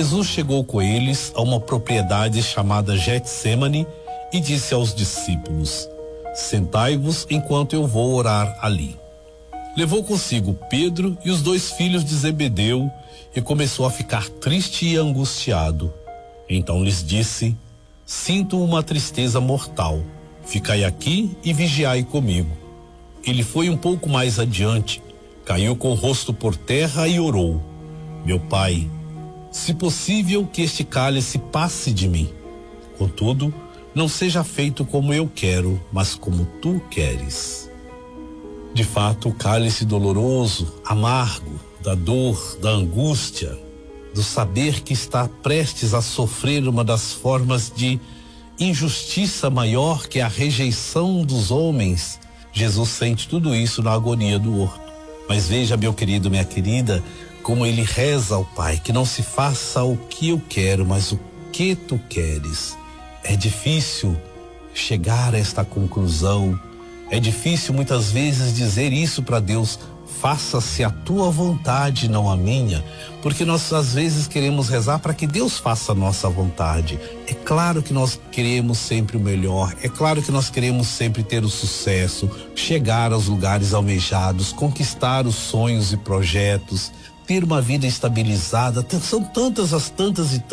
Jesus chegou com eles a uma propriedade chamada Getsêmani e disse aos discípulos: sentai-vos enquanto eu vou orar ali. Levou consigo Pedro e os 2 filhos de Zebedeu e começou a ficar triste e angustiado. Então lhes disse: sinto uma tristeza mortal. Ficai aqui e vigiai comigo. Ele foi um pouco mais adiante, caiu com o rosto por terra e orou: meu pai, se possível que este cálice passe de mim. Contudo, não seja feito como eu quero, mas como tu queres. De fato, o cálice doloroso, amargo, da dor, da angústia, do saber que está prestes a sofrer uma das formas de injustiça maior que a rejeição dos homens, Jesus sente tudo isso na agonia do horto. Mas veja, meu querido, minha querida, como ele reza ao Pai, que não se faça o que eu quero, mas o que tu queres. É difícil chegar a esta conclusão, é difícil muitas vezes dizer isso para Deus: faça-se a tua vontade, não a minha, porque nós às vezes queremos rezar para que Deus faça a nossa vontade. É claro que nós queremos sempre o melhor, é claro que nós queremos sempre ter o sucesso, chegar aos lugares almejados, conquistar os sonhos e projetos, ter uma vida estabilizada. São tantas e